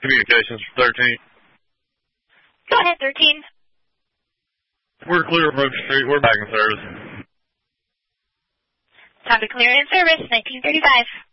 Communications for 13. Go ahead, 13. We're clear approach street. We're back in service. Time to clear in service, 1935.